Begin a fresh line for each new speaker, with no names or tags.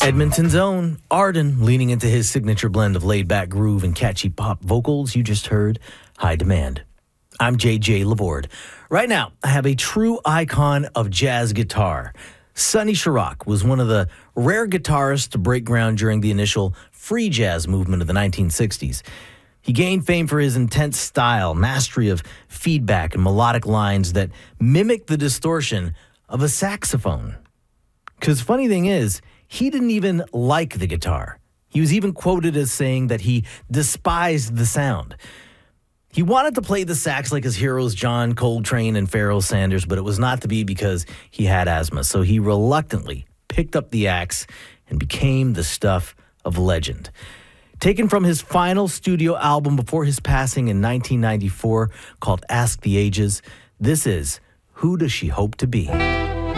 Edmonton's own Arden, leaning into his signature blend of laid-back groove and catchy pop vocals. You just heard High Demand. I'm JJ Laborde. Right now, I have a true icon of jazz guitar. Sonny Sharrock was one of the rare guitarists to break ground during the initial free jazz movement of the 1960s. He gained fame for his intense style, mastery of feedback and melodic lines that mimic the distortion of a saxophone. Because funny thing is, he didn't even like the guitar. He was even quoted as saying that he despised the sound. He wanted to play the sax like his heroes John Coltrane and Pharoah Sanders, but it was not to be because he had asthma. So he reluctantly picked up the axe and became the stuff of legend. Taken from his final studio album before his passing in 1994 called Ask the Ages, this is Who Does She Hope to Be?